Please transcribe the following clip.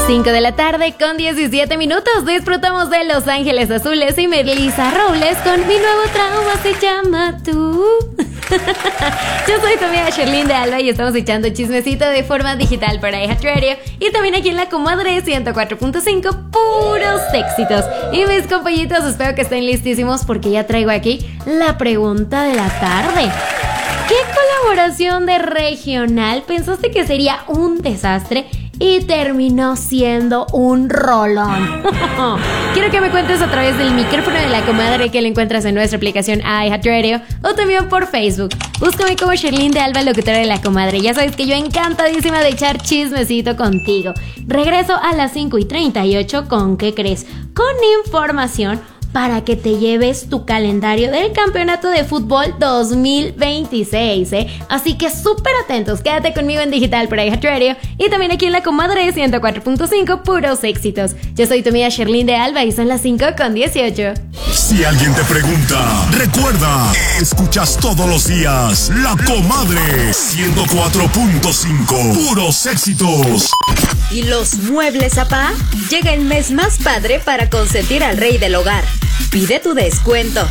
5 de la tarde con 17 minutos. Disfrutamos de Los Ángeles Azules y Melissa Robles con Mi Nuevo Trauma se llama Tú. Yo soy tu amiga Sherlyn de Alba y estamos echando chismecito de forma digital para iHeartRadio y también aquí en La Comadre 104.5, puros éxitos. Y mis compañitos, espero que estén listísimos porque ya traigo aquí la pregunta de la tarde. ¿Qué colaboración de regional pensaste que sería un desastre y terminó siendo un rolón? Quiero que me cuentes a través del micrófono de La Comadre, que lo encuentras en nuestra aplicación iHeartRadio o también por Facebook. Búscame como Sherlyn de Alba, locutora de La Comadre. Ya sabes que yo encantadísima de echar chismecito contigo. Regreso a las 5:38 con ¿qué crees? Con información para que te lleves tu calendario del Campeonato de Fútbol 2026, Así que súper atentos, quédate conmigo en digital por iHeartRadio y también aquí en La Comadre 104.5, puros éxitos. Yo soy tu amiga Sherlyn de Alba y son las 5:18. Si alguien te pregunta, recuerda, escuchas todos los días La Comadre 104.5, puros éxitos. ¿Y los muebles, apá? Llega el mes más padre para consentir al rey del hogar. Pide tu descuento